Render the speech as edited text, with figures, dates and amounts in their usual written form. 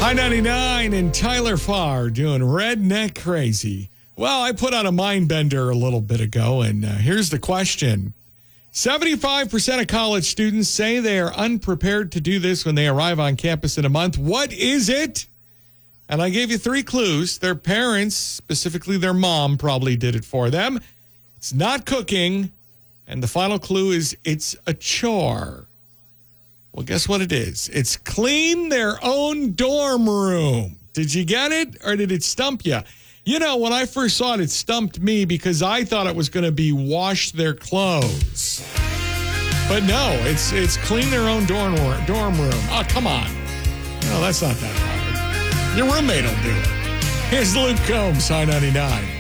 High 99 and Tyler Farr doing Redneck Crazy. Well, I put on a mind bender a little bit ago, and here's the question. 75% of college students say they are unprepared to do this when they arrive on campus in a month. What is it? And I gave you 3 clues. Their parents, specifically their mom, probably did it for them. It's not cooking. And the final clue is it's a chore. Well, guess what it is? It's clean their own dorm room. Did you get it, or did it stump you? You know, when I first saw it, it stumped me because I thought it was going to be wash their clothes. But no, it's clean their own dorm room. Oh, come on. No, that's not that hard. Your roommate will do it. Here's Luke Combs, High 99.